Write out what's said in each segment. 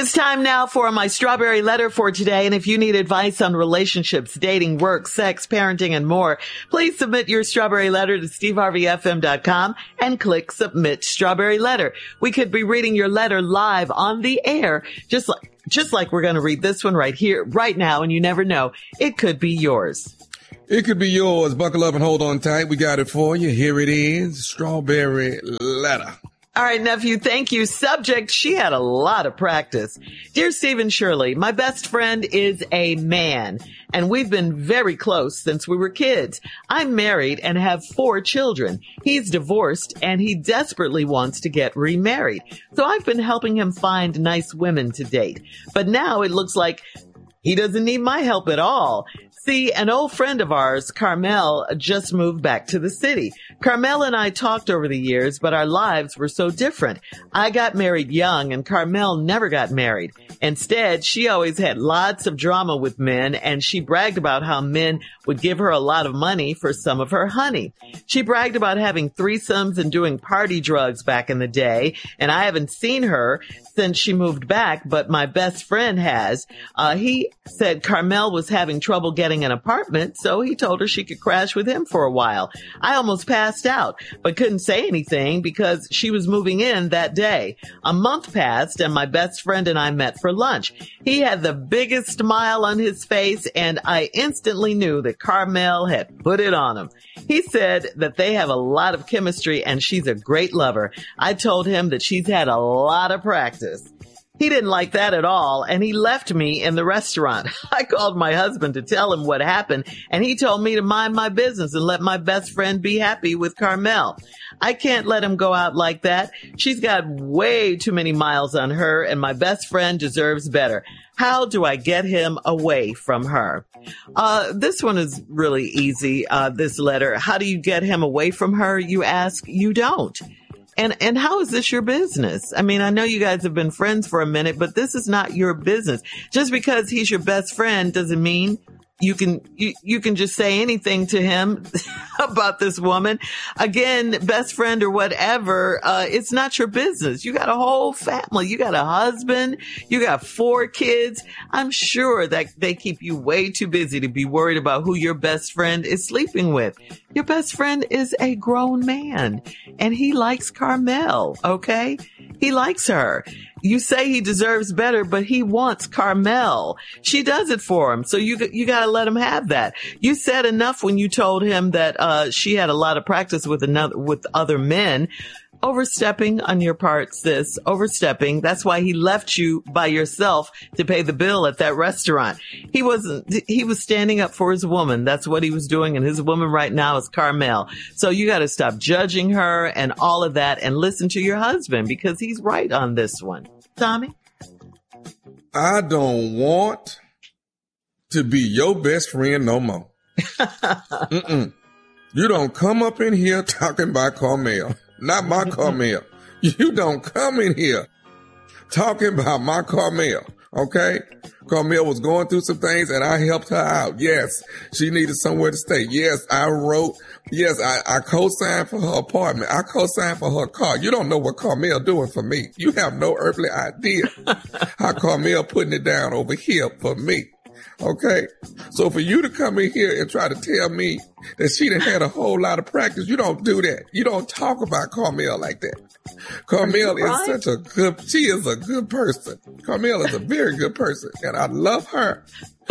It's time now for my strawberry letter for today. And if you need advice on relationships, dating, work, sex, parenting, and more, please submit your strawberry letter to steveharveyfm.com and click submit strawberry letter. We could be reading your letter live on the air, just like we're going to read this one right here, right now. And you never know, it could be yours. It could be yours. Buckle up and hold on tight. We got it for you. Here it is. Strawberry letter. All right, nephew, thank you. Subject, she had a lot of practice. Dear Stephen Shirley, my best friend is a man, and we've been very close since we were kids. I'm married and have 4 children. He's divorced, and he desperately wants to get remarried. So I've been helping him find nice women to date. But now it looks like he doesn't need my help at all. See, an old friend of ours, Carmel, just moved back to the city. Carmel and I talked over the years, but our lives were so different. I got married young and Carmel never got married. Instead, she always had lots of drama with men, and she bragged about how men would give her a lot of money for some of her honey. She bragged about having threesomes and doing party drugs back in the day, and I haven't seen her since she moved back, but my best friend has. He said Carmel was having trouble getting an apartment, so he told her she could crash with him for a while. I almost passed out, but couldn't say anything because she was moving in that day. A month passed, and my best friend and I met for lunch. He had the biggest smile on his face, and I instantly knew that Carmel had put it on him. He said that they have a lot of chemistry, and she's a great lover. I told him that she's had a lot of practice. He didn't like that at all, and he left me in the restaurant. I called my husband to tell him what happened, and he told me to mind my business and let my best friend be happy with Carmel. I can't let him go out like that. She's got way too many miles on her, and my best friend deserves better. How do I get him away from her? This one is really easy, this letter. How do you get him away from her, you ask? You don't. And how is this your business? I mean, I know you guys have been friends for a minute, but this is not your business. Just because he's your best friend doesn't mean you can just say anything to him about this woman. Again, best friend or whatever, it's not your business. You got a whole family. You got a husband. You got 4 kids. I'm sure that they keep you way too busy to be worried about who your best friend is sleeping with. Your best friend is a grown man, and he likes Carmel, okay? He likes her. You say he deserves better, but he wants Carmel. She does it for him, so you got to let him have that. You said enough when you told him that she had a lot of practice with other men. Overstepping on your part, sis. Overstepping. That's why he left you by yourself to pay the bill at that restaurant. He was standing up for his woman. That's what he was doing. And his woman right now is Carmel. So you got to stop judging her and all of that and listen to your husband because he's right on this one. Tommy? I don't want to be your best friend no more. You don't come up in here talking about Carmel. Not my Carmel. You don't come in here talking about my Carmel, okay? Carmel was going through some things and I helped her out. Yes, she needed somewhere to stay. Yes, I co-signed for her apartment. I co-signed for her car. You don't know what Carmel doing for me. You have no earthly idea how Carmel putting it down over here for me. Okay, so for you to come in here and try to tell me that she done had a whole lot of practice, you don't do that. You don't talk about Carmel like that. Carmel is she is a good person. Carmel is a very good person, and I love her.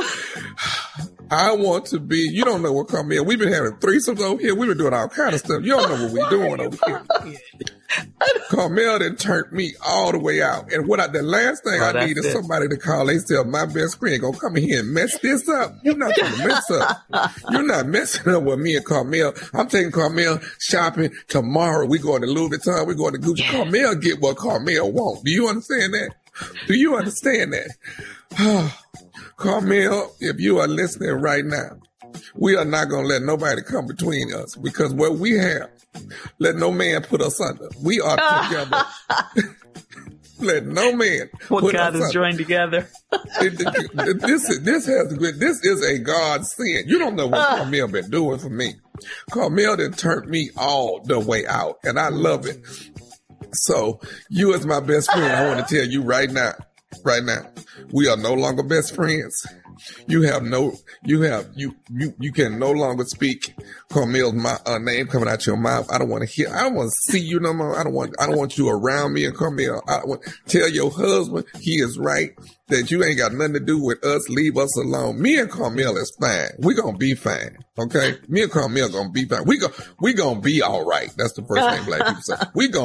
I want to be, you don't know what Carmel, we've been having threesomes over here. We've been doing all kind of stuff. You don't know what we're doing over here. Carmel done turned me all the way out. And the last thing I need is somebody to call. They say, my best friend gonna come in here and mess this up. You're not gonna mess up. You're not messing up with me and Carmel. I'm taking Carmel shopping tomorrow. We going to Louis Vuitton. We going to Gucci. Yeah. Carmel get what Carmel want. Do you understand that? Do you understand that? Carmel, if you are listening right now, we are not going to let nobody come between us because what we have, let no man put us under. We are together. Let no man what put God us has joined together. This is a God sin. You don't know what Carmel been doing for me. Carmel done turned me all the way out, and I love it. So you as my best friend, I want to tell you right now, right now. We are no longer best friends. You can no longer speak Carmel's name coming out your mouth. I don't want to see you no more. I don't want you around me and Carmel. Tell your husband he is right, that you ain't got nothing to do with us. Leave us alone. Me and Carmel is fine. We gonna be fine. Okay? Me and Carmel gonna be fine. We gonna be all right. That's the first thing black people say. We gonna